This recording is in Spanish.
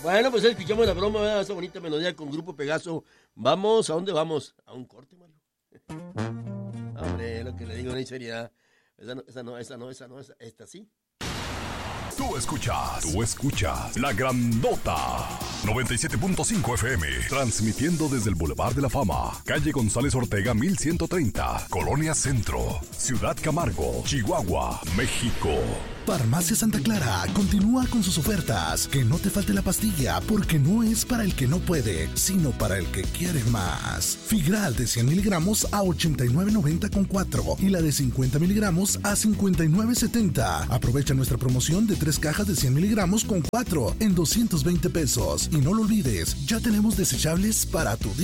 Bueno, pues escuchamos la broma, ¿verdad? Esa bonita melodía con Grupo Pegaso. Vamos, ¿a dónde vamos? A un corte, Mario. Hombre, lo que le digo no hay seriedad. Esta sí. Tú escuchas La Grandota 97.5 FM, transmitiendo desde el Boulevard de la Fama, calle González Ortega 1130, Colonia Centro, Ciudad Camargo, Chihuahua, México. Farmacia Santa Clara continúa con sus ofertas. Que no te falte la pastilla, porque no es para el que no puede, sino para el que quiere más. Figral de 100 miligramos a 89.90 con 4 y la de 50 miligramos a 59.70. Aprovecha nuestra promoción de 3 cajas de 100 miligramos con 4 en 220 pesos. Y no lo olvides, ya tenemos desechables para tu día.